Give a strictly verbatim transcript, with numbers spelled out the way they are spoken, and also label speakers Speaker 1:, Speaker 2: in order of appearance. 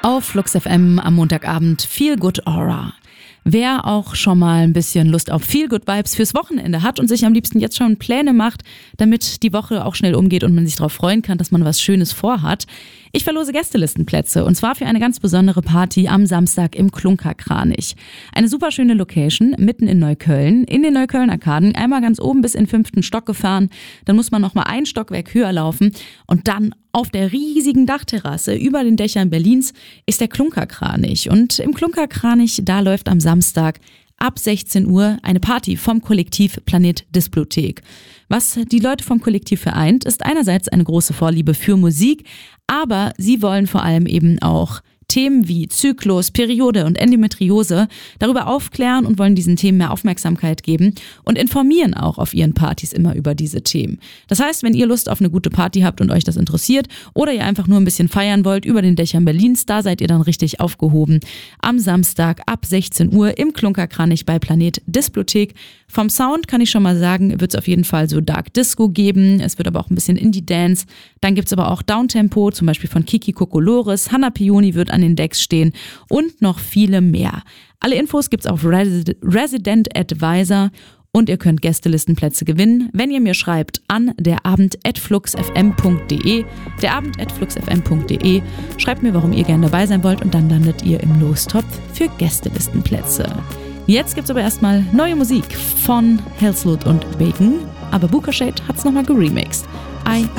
Speaker 1: Auf Flux F M am Montagabend Feel Good Aura. Wer auch schon mal ein bisschen Lust auf Feel Good Vibes fürs Wochenende hat und sich am liebsten jetzt schon Pläne macht, damit die Woche auch schnell umgeht und man sich darauf freuen kann, dass man was Schönes vorhat. Ich verlose Gästelistenplätze und zwar für eine ganz besondere Party am Samstag im Klunkerkranich. Eine super schöne Location mitten in Neukölln, in den Neukölln-Arkaden, einmal ganz oben bis in den fünften Stock gefahren, dann muss man nochmal ein Stockwerk höher laufen und dann auf der riesigen Dachterrasse über den Dächern Berlins ist der Klunkerkranich. Und im Klunkerkranich, da läuft am Samstag ab sechzehn Uhr eine Party vom Kollektiv Planet Displothek. Was die Leute vom Kollektiv vereint, ist einerseits eine große Vorliebe für Musik, aber sie wollen vor allem eben auch Themen wie Zyklus, Periode und Endometriose darüber aufklären und wollen diesen Themen mehr Aufmerksamkeit geben und informieren auch auf ihren Partys immer über diese Themen. Das heißt, wenn ihr Lust auf eine gute Party habt und euch das interessiert oder ihr einfach nur ein bisschen feiern wollt über den Dächern Berlins, da seid ihr dann richtig aufgehoben. Am Samstag ab sechzehn Uhr im Klunkerkranich bei Planet Displothek. Vom Sound kann ich schon mal sagen, wird es auf jeden Fall so Dark Disco geben. Es wird aber auch ein bisschen Indie-Dance. Dann gibt es aber auch Downtempo, zum Beispiel von Kiki Kokolores. Hannah Pioni wird an den Decks stehen und noch viele mehr. Alle Infos gibt's auf Resi- Resident Advisor und ihr könnt Gästelistenplätze gewinnen, wenn ihr mir schreibt an derabend at fluxfm punkt de, derabend at fluxfm punkt de. Schreibt mir, warum ihr gerne dabei sein wollt und dann landet ihr im Lostopf für Gästelistenplätze. Jetzt gibt's aber erstmal neue Musik von Hellsloot und Bacon, aber Booker Shade hat's nochmal geremixed. I